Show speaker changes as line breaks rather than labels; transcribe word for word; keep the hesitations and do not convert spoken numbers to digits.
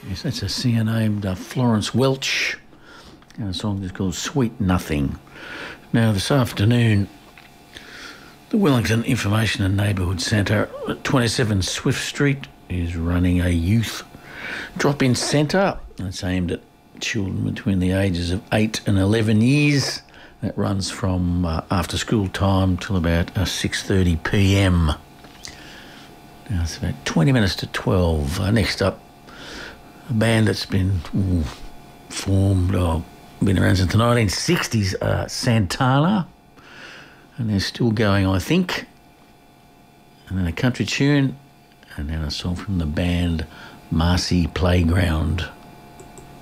Yes, that's a singer named uh, Florence Welch, and the song is called Sweet Nothing. Now, this afternoon, the Wellington Information and Neighbourhood Centre at twenty-seven Swift Street is running a youth drop-in centre. It's aimed at children between the ages of eight and eleven years. That runs from uh, after school time till about uh, six thirty p m. Now, it's about twenty minutes to twelve. Uh, next up, a band that's been ooh, formed, oh, been around since the nineteen sixties, uh, Santana, and they're still going, I think. And then a country tune, and then a song from the band Marcy Playground.